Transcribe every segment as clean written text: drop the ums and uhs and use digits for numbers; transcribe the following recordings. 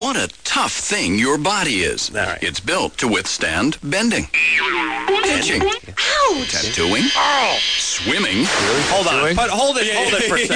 What a tough thing your body is. All right. It's built to withstand bending, pitching, tattooing, swimming. Hold on. But hold it for a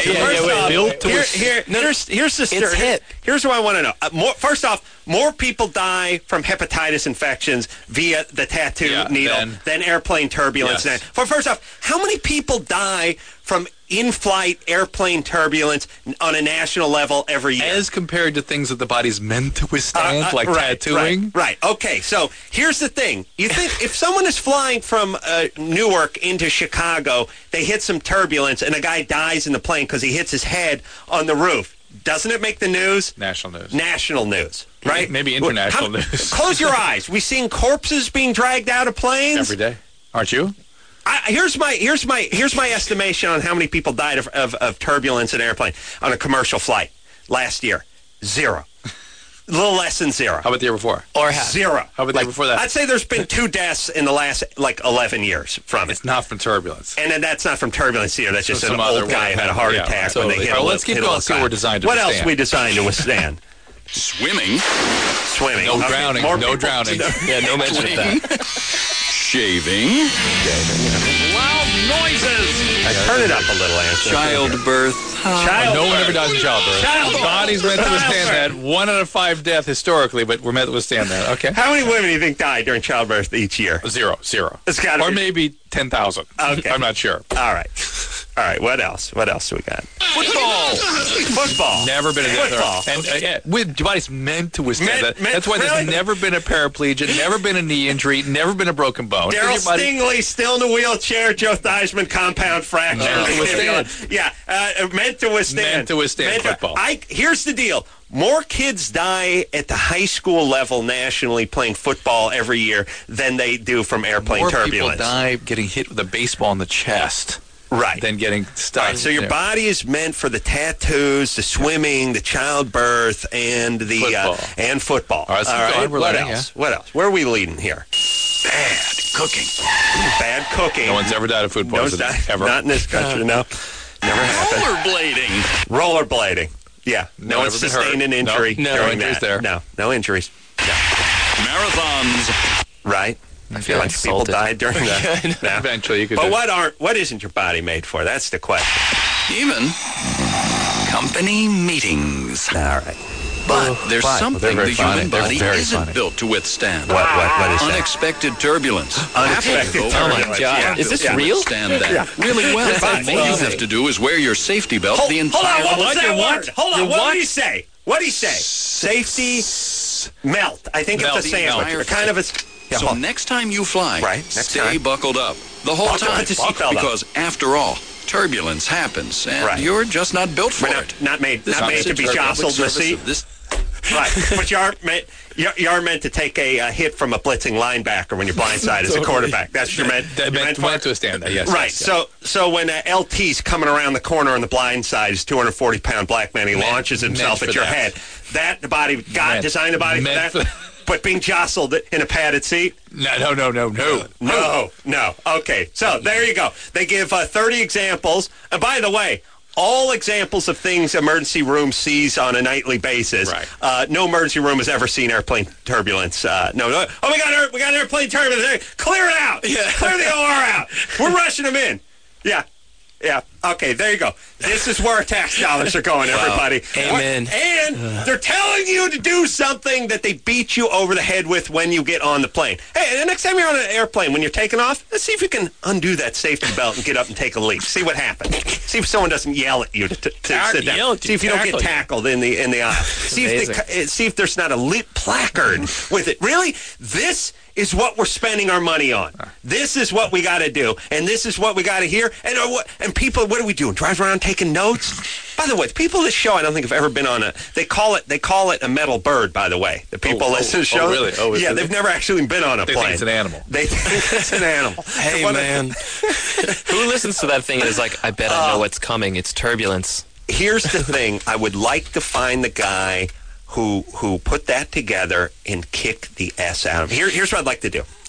second. Here's the story. Here's what I want to know. First off, more people die from hepatitis infections via the tattoo needle than airplane turbulence. Yes. First off, how many people die from in-flight airplane turbulence on a national level every year? As compared to things that the body's meant to withstand, like tattooing? Right. Okay, so here's the thing. You think if someone is flying from Newark into Chicago, they hit some turbulence, and a guy dies in the plane because he hits his head on the roof. Doesn't it make the news? National news. National news, right? Maybe international news. Close your eyes. We've seen corpses being dragged out of planes. Every day. Aren't you? Here's my estimation on how many people died of turbulence in an airplane on a commercial flight last year. 0. A little less than 0. How about the year before? Or 0. How about the year before that? I'd say there's been 2 deaths in the last 11 years from it. It's not from turbulence. And then that's not from turbulence either. That's just some an other old guy who had a heart attack totally. when they hit Let's keep going. See what we're designed to withstand. What else we designed to withstand? Swimming. No drowning. No drowning. Yeah, no mention of that. Shaving. Loud noises. Turn it up a little, Answer. Childbirth. No one ever dies in childbirth. Childbirth. The body's meant to withstand that. 1 out of 5 death historically, but we're meant to withstand that. Okay. How many women do you think die during childbirth each year? 0. It's gotta or be. maybe 10,000. Okay. I'm not sure. All right. What else? What else do we got? Football. Never been a Football. And your body's meant to withstand that. Meant- That's why really? there's never been a paraplegia, never been a knee injury, never been a broken bone. Daryl Your body- Stingley still in the wheelchair. Joe Theismann compound fracture. Meant to withstand. Meant to withstand. Meant to withstand football. Here's the deal. More kids die at the high school level nationally playing football every year than they do from airplane More turbulence. people die getting hit with a baseball in the chest Right. than getting stuck. Right, so your body is meant for the tattoos, the swimming, the childbirth, and the Football. And football. All right, so go on, we're what learning, else? What else? Where are we leading here? Bad cooking. Bad cooking. No one's ever died of food No one's poisoning. died. Ever. Not in this country. No, never happened. Rollerblading. Rollerblading. Yeah, no one's never been sustained hurt. an injury. No during injuries that. there. No injuries. Marathons. Right. I feel A bunch of people insulted. died during that. No. Eventually you could But do. what isn't your body made for? That's the question. Even company meetings. All right. But there's But- something they're very the human funny. They're body very isn't funny. built to withstand. What is that? Unexpected turbulence. Unexpected You have to go turbulence, over yeah. it. Is this To real? Withstand that really well. All you have to do is wear your safety belt the Hold entire on, what was that What? word? Hold on, Your what what? did he say? What did he say? Safety melt. I think Melt. it's a sandwich. Melt. Kind of a... Yeah, So hold on. next time you fly, Right, next stay time. buckled up the whole Buckle- time. put the seatbelt on. Because after all, turbulence happens, and Right. you're just not built for We're it. not made This to be message is jostled in the public service seat. of this- Right, but you are meant to take a hit from a blitzing linebacker when you're blindside as a quarterback. That's what you're meant. That you're meant for. to withstand that, yes. Right. yes, So when LT's coming around the corner on the blind side, his 240-pound black man, he launches himself meant at for your that. head. That the body, God Meant- designed the body for meant that. for- But being jostled in a padded seat. No. No. Okay, so there you go. They give 30 examples. And by the way, all examples of things emergency room sees on a nightly basis. Right. No emergency room has ever seen airplane turbulence. No. Oh, we got airplane turbulence. Clear it out. Yeah. Clear the OR out. We're rushing them in. Yeah. Okay, there you go. This is where our tax dollars are going, everybody. Amen. And they're telling you to do something that they beat you over the head with when you get on the plane. Hey, the next time you're on an airplane, when you're taking off, let's see if you can undo that safety belt and get up and take a leap. See what happens. See if someone doesn't yell at you to sit down. Yell at you, See if you don't get tackle you. tackled in the aisle. See if there's not a lit placard with it. Really? This is what we're spending our money on. This is what we got to do, and this is what we got to hear. And people, what are we doing? Drive around taking notes? By the way, the people of this show, I don't think have ever been on a. They call it a metal bird. By the way, the people listen to the show. really? Oh, yeah, they've never actually been on a They plane. think it's an animal. They think it's an animal. Hey, man. Who listens to that thing and is like, I bet I know what's coming. It's turbulence. Here's the thing. I would like to find the guy who put that together and kick the S out of him. Here's what I'd like to do.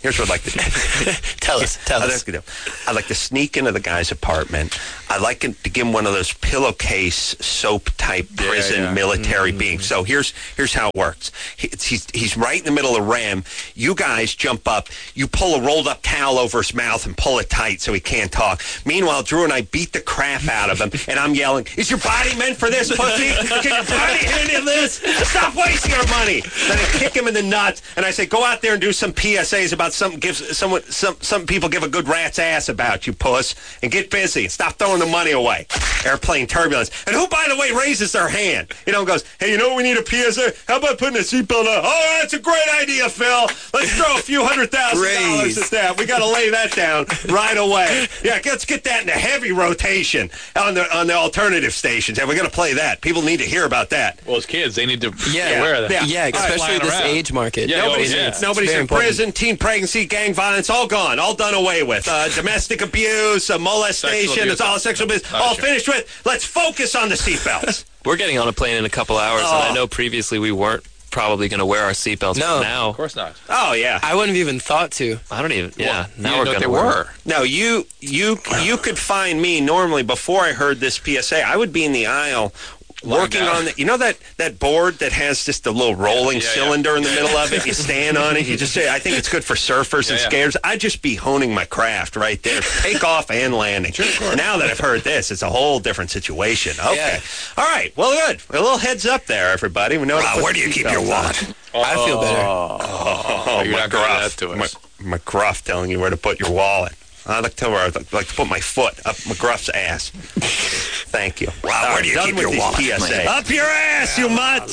Here's what I'd like to do. Tell us. I'd like to sneak into the guy's apartment. I'd like to give him one of those pillowcase soap-type prison military beings. So here's how it works. He's right in the middle of REM. You guys jump up. You pull a rolled-up towel over his mouth and pull it tight so he can't talk. Meanwhile, Drew and I beat the crap out of him, and I'm yelling, "Is your body meant for this, pussy? Can your body handle this? Stop wasting our money!" Then I kick him in the nuts, and I say, "Go out there and do some PSAs about something. Some people give a good rat's ass about you, puss, and get busy and stop throwing the money away." Airplane turbulence. And who, by the way, raises their hand? Goes, "Hey, you know what we need a PSA? How about putting a seatbelt on?" "Oh, that's a great idea, Phil. Let's throw a few $100,000 at that. We got to lay that down right away. Yeah, let's get that in a heavy rotation on the alternative stations. And we're going to play that. People need to hear about that." Well, as kids, they need to be aware of that. Yeah, especially this age market. Yeah, nobody's in prison. Teen pregnancy, gang violence, all gone, all done away with. Domestic abuse, molestation, it's all sexual abuse, all finished with. Let's focus on the seatbelts. We're getting on a plane in a couple hours, and I know previously we weren't probably going to wear our seatbelts. No. But now, Of course not. Oh, yeah. I wouldn't have even thought to. I don't even. Yeah, You now we're didn't going know to they wear. were. No, you could find me normally before I heard this PSA. I would be in the aisle working on that board that has just a little rolling cylinder in the middle of it. You stand on it. You just say, I think it's good for surfers and skaters. I'd just be honing my craft right there. Takeoff and landing. Now that I've heard this, it's a whole different situation. Okay. Yeah. All right. Well, good. A little heads up there, everybody. We know where do you keep your wallet? I feel better. Oh, you're not going to do that to us. McGruff telling you where to put your wallet. I'd like to tell her I'd like to put my foot up McGruff's ass. Thank you. Wow, where do you keep your wallet? PSA. Up your ass, you mutt!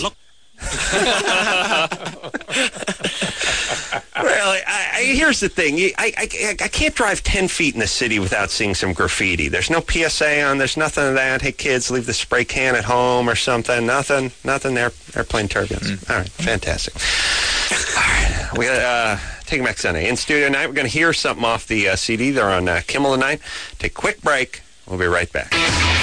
Really, here's the thing. I can't drive 10 feet in the city without seeing some graffiti. There's no PSA on. There's nothing of that. Hey, kids, leave the spray can at home or something. Nothing there. Airplane turbulence. All right, fantastic. All right, we got Taking Back Sunday. In studio tonight, we're going to hear something off the CD. They're on Kimmel tonight. Take a quick break. We'll be right back.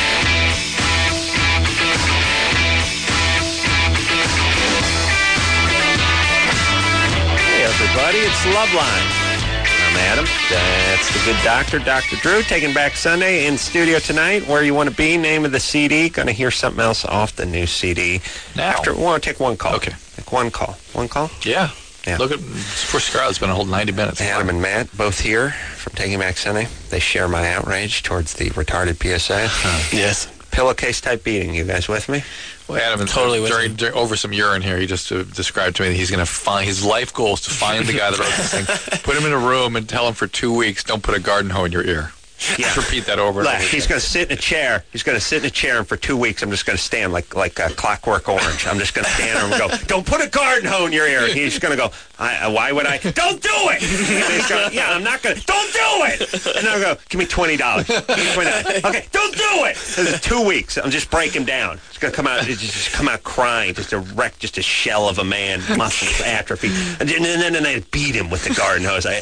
Hey, everybody. It's Loveline. I'm Adam. That's the good doctor, Dr. Drew. Taking Back Sunday in studio tonight. Where you want to be. Name of the CD. Going to hear something else off the new CD. Now. We want to take one call. Okay. Take one call. One call? Yeah. Yeah. Look at first Scarlett's been a whole 90 minutes. Adam and Matt, both here from Taking Back Sunday. They share my outrage towards the retarded PSA. Yes. Pillowcase type beating. You guys with me? Well, Adam, Totally with during over some urine here, he just described to me that he's going to find his life goal is to find the guy that wrote this thing, put him in a room, and tell him for 2 weeks, don't put a garden hoe in your ear. Yeah. Just repeat that over and over. He's going to sit in a chair. He's going to sit in a chair, and for 2 weeks, I'm just going to stand like a Clockwork Orange. I'm just going to stand there and go, "Don't put a garden hoe in your ear." And he's going to go, "Why would I?" "Don't do it." And he's going, "Yeah, I'm not going to." "Don't do it." And I'll go, "Give me $20. Give me $20. Okay, don't do it. So there's 2 weeks. I'm just break him down. He's going to come out. Just come out crying, just a wreck, just a shell of a man, muscles atrophy. And then I beat him with the garden hose. I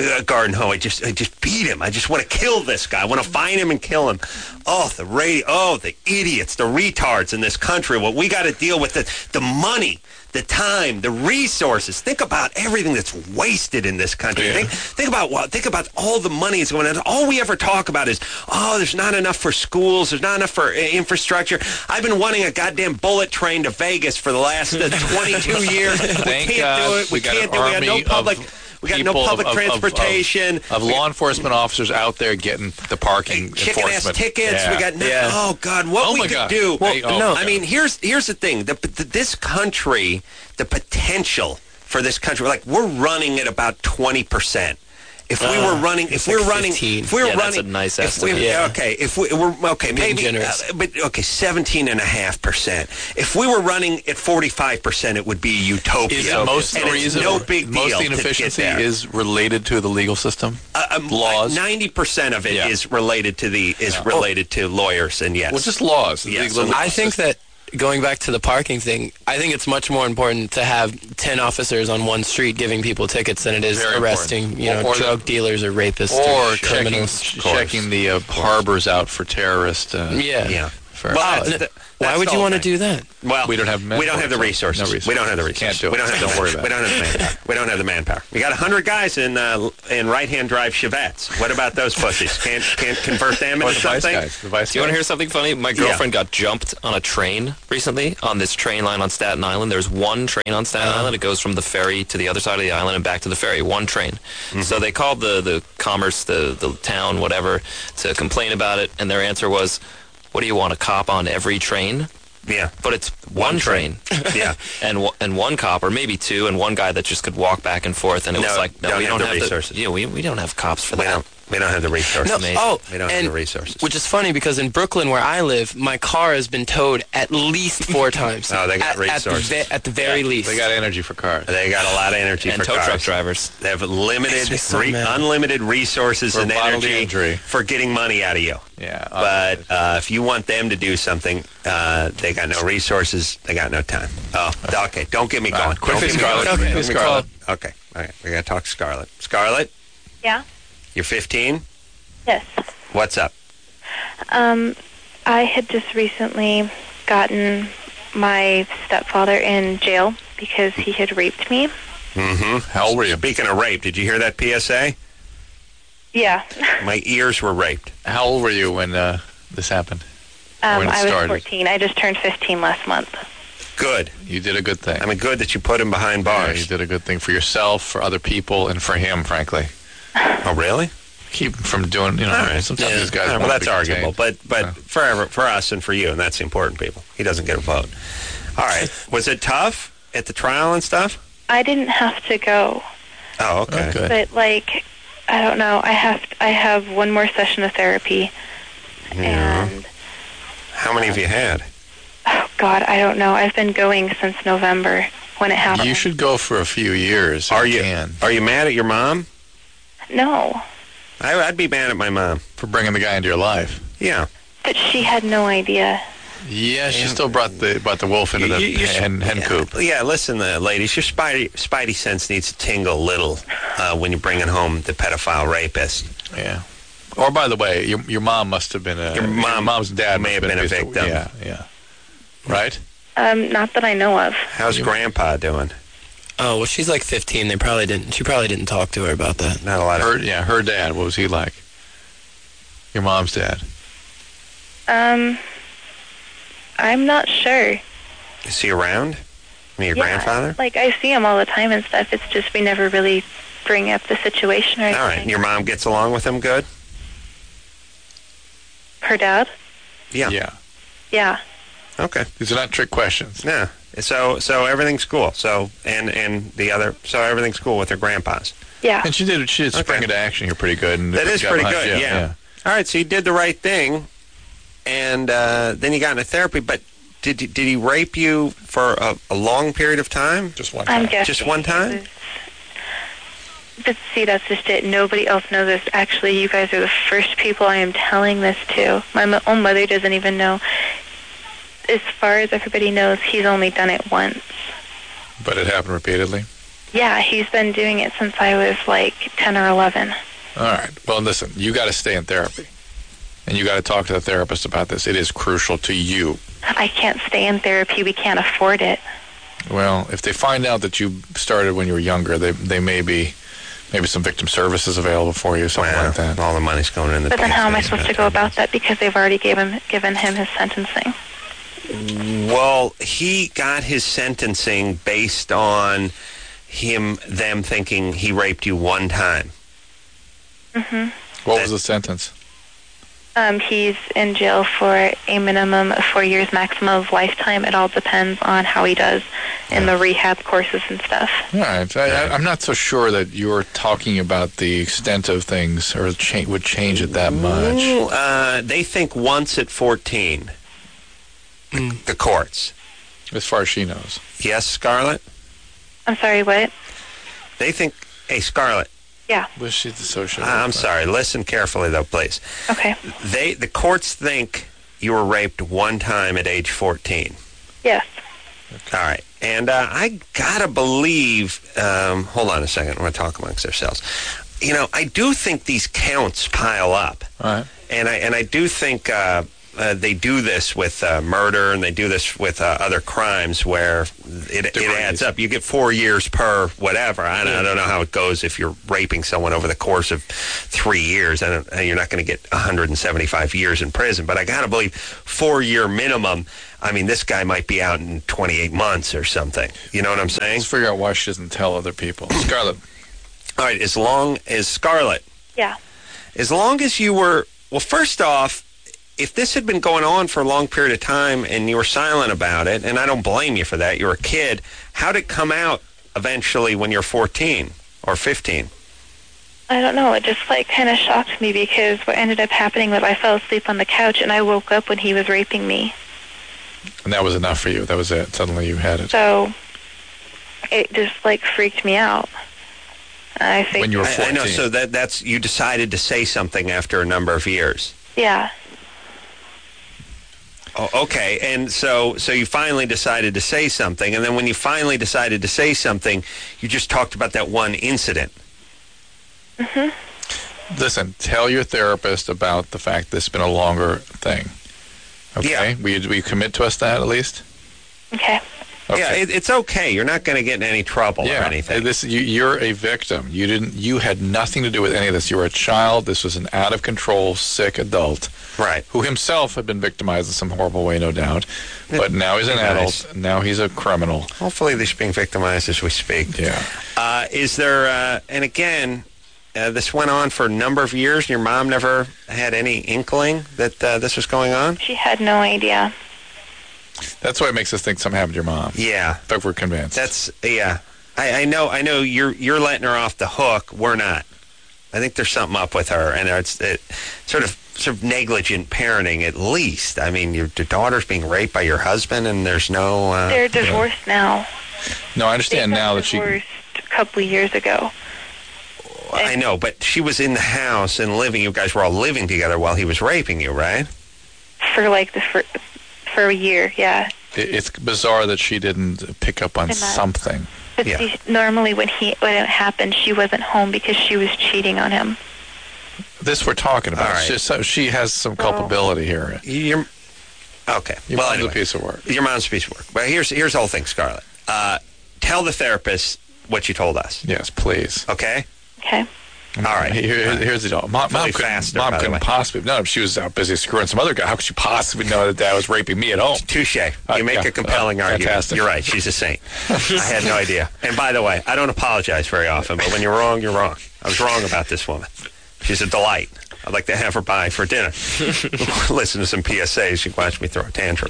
just beat him. I just want to kill this guy. I want to find him and kill him. Oh, the idiots, the retards in this country. What we got to deal with the money, the time, the resources. Think about everything that's wasted in this country. Yeah. Think about all the money that's going on. All we ever talk about is, there's not enough for schools. There's not enough for infrastructure. I've been wanting a goddamn bullet train to Vegas for the last 22 years. Thank we can't God do it. We can't do it. We got no public. We got no public transportation. Of law enforcement officers out there getting the parking chicken-ass enforcement. tickets. Yeah. We got oh God, what we could do. I mean, here's the thing. This country, the potential for this country, we're running at about 20%. If we were running, that's a nice estimate. maybe generous. 17.5%. If we were running at 45%, it would be utopia. Is most of the reason no big deal? Most of the inefficiency is related to the legal system. Laws. 90% of it is related to to lawyers, and yes, well, just laws. Yes. I think that. Going back to the parking thing, I think it's much more important to have 10 officers on one street giving people tickets than it is arresting, drug dealers or rapists or criminals. checking the harbors out for terrorists. For why would you want to do that? Well, we don't have the resources. No resources. We don't have the resources. Can't do it. We don't have Don't worry about we don't have the manpower. We don't have the manpower. We got 100 guys in right-hand drive Chevettes. What about those pussies? Can't convert them into something? The vice Do you want to hear something funny? My girlfriend got jumped on a train recently on this train line on Staten Island. There's one train on Staten Island. It goes from the ferry to the other side of the island and back to the ferry. One train. Mm-hmm. So they called the commerce, the town, whatever, to complain about it, and their answer was, "What do you want, a cop on every train?" Yeah. But it's one train. Yeah. And one cop, or maybe two, and one guy that just could walk back and forth. And it was like, no, we don't have the resources. We don't have cops for that. We don't have the resources. We don't have the resources. Which is funny because in Brooklyn, where I live, my car has been towed at least 4 times. Oh, they got resources. At the very least. They got energy for cars. They got a lot of energy and for cars. And tow truck drivers. They have unlimited resources and energy for getting money out of you. Yeah. But if you want them to do something, they got no resources. They got no time. Oh, okay. Don't get me going. Quickly, Scarlett. Okay. All right. We got to talk to Scarlett. Scarlett? Yeah? You're 15? Yes. What's up? I had just recently gotten my stepfather in jail because he had raped me. Mm-hmm. How old were you? Speaking of rape, did you hear that PSA? Yeah. My ears were raped. How old were you when this happened? I was 14. I just turned 15 last month. Good. You did a good thing. I mean, good that you put him behind bars. Yeah, you did a good thing for yourself, for other people, and for him, frankly. Oh, really? Keep him from doing, right. Sometimes these guys well, that's arguable. Contained. But for us and for you, and that's the important people. He doesn't get a vote. All right. Was it tough at the trial and stuff? I didn't have to go. Oh, okay. But, I don't know. I have one more session of therapy. Yeah. And how many have you had? Oh, God, I don't know. I've been going since November when it happened. You should go for a few years. Are you mad at your mom? No. I'd be mad at my mom. For bringing the guy into your life. Yeah. But she had no idea. Yeah, she still brought the wolf into the hen coop. Yeah, listen, ladies, your spidey sense needs to tingle a little when you're bringing home the pedophile rapist. Yeah. Or, by the way, your mom must have been your mom's dad may have been a victim. Yeah. Right? Not that I know of. How's Grandpa doing? Oh, well, she's like 15. She probably didn't talk to her about that. Not a lot of... Her dad, what was he like? Your mom's dad. I'm not sure. Is he around? Your grandfather? I see him all the time and stuff. It's just we never really bring up the situation or anything. All right. Your mom gets along with him good? Her dad? Yeah. Yeah. Okay. These are not trick questions. No. So everything's cool. So everything's cool with her grandpas. Yeah. And she did spring into action here pretty good. And that is pretty good. Yeah. All right. So you did the right thing, and then you got into therapy. But did he rape you for a long period of time? Just one time. Just one time. But see, that's just it. Nobody else knows this. Actually, you guys are the first people I am telling this to. My own mother doesn't even know. As far as everybody knows, he's only done it once. But it happened repeatedly? Yeah, he's been doing it since I was 10 or 11. All right. Well, listen, you got to stay in therapy. And you got to talk to the therapist about this. It is crucial to you. I can't stay in therapy. We can't afford it. Well, if they find out that you started when you were younger, they may be... Maybe some victim services available for you, something like that. All the money's going in the... But then how am I supposed to go about that? Because they've already given him his sentencing. Well, he got his sentencing based on them thinking he raped you one time. Mm-hmm. What was the sentence? He's in jail for a minimum of 4 years, maximum of lifetime. It all depends on how he does in the rehab courses and stuff. All right. I'm not so sure that you're talking about the extent of things or would change it that much. They think once at 14. The courts. As far as she knows. Yes, Scarlett? I'm sorry, what? They think... Hey, Scarlett. Yeah. Was she the social? I'm sorry. Listen carefully, though, please. Okay. The courts think you were raped one time at age 14. Yes. Okay. All right. And I gotta believe... hold on a second. We're going to talk amongst ourselves. I do think these counts pile up. All right. And I do think... they do this with murder, and they do this with other crimes where it adds up. You get 4 years per whatever. I don't know how it goes if you're raping someone over the course of 3 years. You're not going to get 175 years in prison, but I got to believe 4-year minimum. I mean, this guy might be out in 28 months or something. You know what I'm saying? Let's figure out why she doesn't tell other people. Scarlett. All right, as long as Scarlett. Yeah. As long as you were, well, first off, if this had been going on for a long period of time and you were silent about it, and I don't blame you for that, you were a kid, how'd it come out eventually when you're 14 or 15? I don't know. It just kind of shocked me because what ended up happening was I fell asleep on the couch and I woke up when he was raping me. And that was enough for you. That was it. Suddenly you had it. So it just freaked me out. I think when you were 14. I know. So that's you decided to say something after a number of years. Yeah. Oh, okay. And so you finally decided to say something, and then when you finally decided to say something, you just talked about that one incident. Mm-hmm. Listen, tell your therapist about the fact this has been a longer thing. Okay? Yeah. Will you commit to us that at least? Okay. Yeah, it's okay. You're not going to get in any trouble or anything. You're a victim. You had nothing to do with any of this. You were a child. This was an out-of-control, sick adult. Right. Who himself had been victimized in some horrible way, no doubt. But now he's an adult. Now he's a criminal. Hopefully he's being victimized as we speak. Yeah. Is there, and again, this went on for a number of years, and your mom never had any inkling that this was going on? She had no idea. That's why it makes us think something happened to your mom. Yeah. In fact, we're convinced. That's, yeah. I know you're letting her off the hook. We're not. I think there's something up with her, and it's sort of negligent parenting at least. I mean, your daughter's being raped by your husband, and there's no... They're divorced now. No, I understand now that she... divorced a couple of years ago. I know, but she was in the house and living. You guys were all living together while he was raping you, right? For a year, yeah. It's bizarre that she didn't pick up on something. But normally when it happened, she wasn't home because she was cheating on him. This we're talking about. Right. She has some culpability here. Okay. Your mom's a piece of work. Your mom's a piece of work. But here's the whole thing, Scarlett. Tell the therapist what you told us. Yes, please. Okay? Okay. All right. Here's the deal. Mom couldn't possibly. No, she was out busy screwing some other guy. How could she possibly know that Dad was raping me at home? Touche. You make a compelling argument. Fantastic. You're right. She's a saint. I had no idea. And by the way, I don't apologize very often, but when you're wrong, you're wrong. I was wrong about this woman. She's a delight. I'd like to have her by for dinner. Listen to some PSAs. She can watch me throw a tantrum.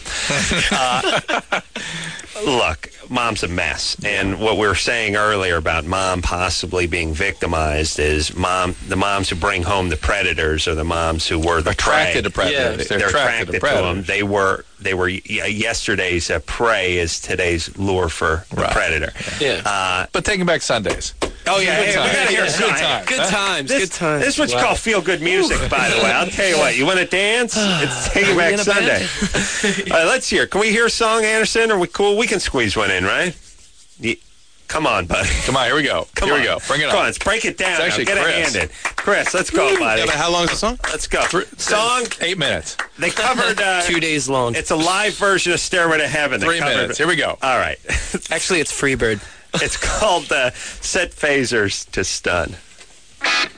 Look, Mom's a mess. And what we were saying earlier about Mom possibly being victimized is the moms who bring home the predators are the moms who were the attracted to prey. predators. They're attracted to them. They were yesterday's prey is today's lure for the predator. Yeah. But Taking Back Sundays. Oh, yeah. We got to hear Good times. This is what you call feel-good music, by the way. I'll tell you what. You want to dance? It's Taking Back Sunday. All right, let's hear. Can we hear a song, Anderson? Are we cool? We can squeeze one in, right? Come on, buddy. Come on, here we go. Here we go. Bring it on. Come on, let's break it down. It's actually Get a hand in. Chris, let's go, buddy. Yeah, how long is the song? Let's go. Song? 8 minutes. They covered... 2 days long. It's a live version of Stairway to Heaven. 3 minutes. Here we go. All right. Actually, it's Freebird. It's called Set Phasers to Stun.